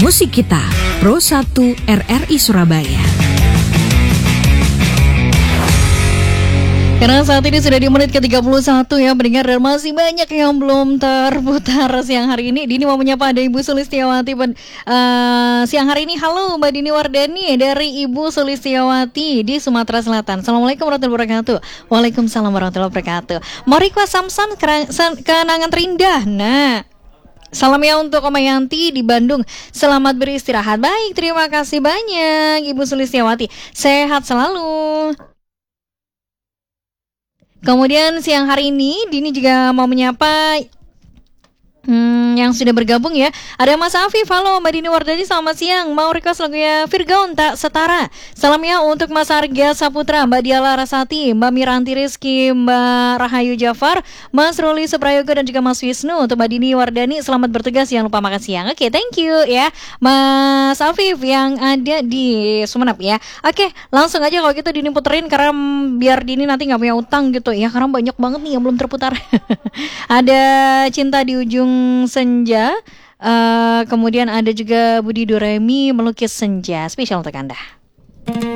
musik kita, Pro 1 RRI Surabaya. Karena saat ini sudah di menit ke-31 ya pendengar, dan masih banyak yang belum terputar siang hari ini. Dini mau menyapa ada Ibu Sulistiawati siang hari ini. Halo Mbak Dini Wardani dari Ibu Sulistiawati di Sumatera Selatan. Assalamualaikum warahmatullahi wabarakatuh. Waalaikumsalam warahmatullahi wabarakatuh. Mau request Samson kenangan terindah. Nah, salam ya untuk Oma Yanti di Bandung. Selamat beristirahat. Baik, terima kasih banyak Ibu Sulistiawati. Sehat selalu. Kemudian siang hari ini Dini juga mau menyapa yang sudah bergabung ya. Ada Mas Afif, halo Mbak Dini Wardani, selamat siang. Mau request lagunya Virgaun Tak Setara. Salamnya untuk Mas Arga Saputra, Mbak Diala Rasati, Mbak Miranti Rizky, Mbak Rahayu Jafar, Mas Ruli Suprayoga, dan juga Mas Wisnu. Untuk Mbak Dini Wardani, selamat bertugas, jangan lupa makan siang. Oke, thank you ya Mas Afif yang ada di Sumenep ya. Oke, langsung aja kalau gitu Dini puterin, karena biar Dini nanti gak punya utang gitu ya, karena banyak banget nih yang belum terputar. Ada Cinta di Ujung Senja, kemudian ada juga Budi Doremi Melukis Senja, spesial untuk Anda.